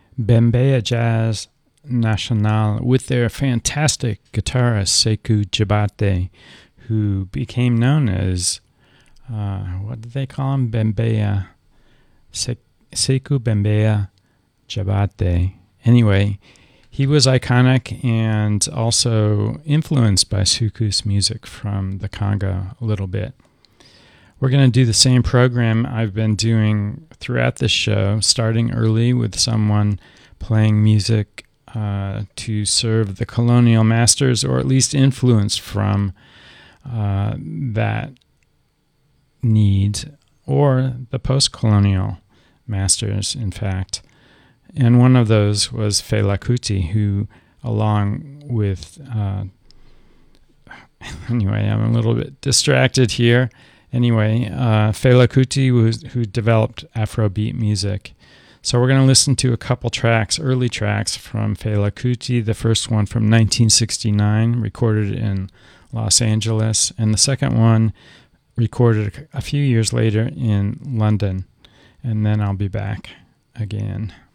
Bembeya Jazz Nacional with their fantastic guitarist Sekou Jabate, who became known as, what did they call him? Bembeya, Sekou Bembeya Jabate. Anyway, he was iconic and also influenced by soukous music from the Congo a little bit. We're going to do the same program I've been doing throughout this show, starting early with someone playing music to serve the colonial masters, or at least influence from that need, or the post-colonial masters, in fact. And one of those was Fela Kuti, who, along with... anyway, I'm a little bit distracted here. Anyway, Fela Kuti, who developed Afrobeat music. So we're going to listen to a couple tracks, early tracks from Fela Kuti. The first one from 1969, recorded in Los Angeles, and the second one recorded a few years later in London. And then I'll be back again.